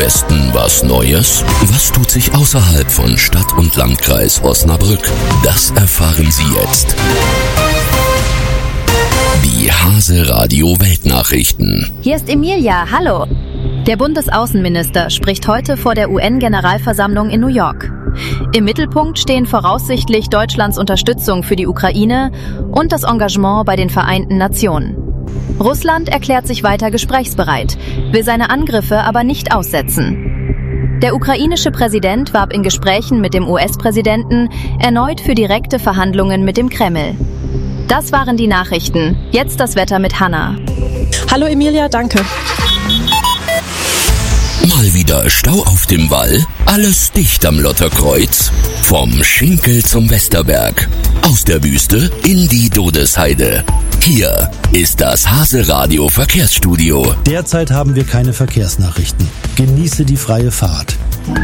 Westen was Neues? Was tut sich außerhalb von Stadt und Landkreis Osnabrück? Das erfahren Sie jetzt. Die Hase-Radio Weltnachrichten. Hier ist Emilia, hallo. Der Bundesaußenminister spricht heute vor der UN-Generalversammlung in New York. Im Mittelpunkt stehen voraussichtlich Deutschlands Unterstützung für die Ukraine und das Engagement bei den Vereinten Nationen. Russland erklärt sich weiter gesprächsbereit, will seine Angriffe aber nicht aussetzen. Der ukrainische Präsident warb in Gesprächen mit dem US-Präsidenten erneut für direkte Verhandlungen mit dem Kreml. Das waren die Nachrichten. Jetzt das Wetter mit Hanna. Hallo Emilia, danke. Mal wieder Stau auf dem Wall, alles dicht am Lotterkreuz. Vom Schinkel zum Westerberg, aus der Wüste in die Dodesheide. Hier ist das Hase-Radio Verkehrsstudio. Derzeit haben wir keine Verkehrsnachrichten. Genieße die freie Fahrt.